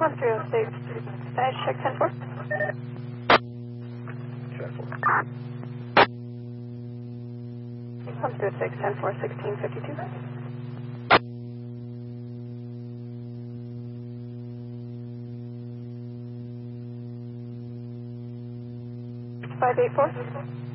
1306. Dash check 10-4. Check 4. 1306, 10-4, 1652. 584.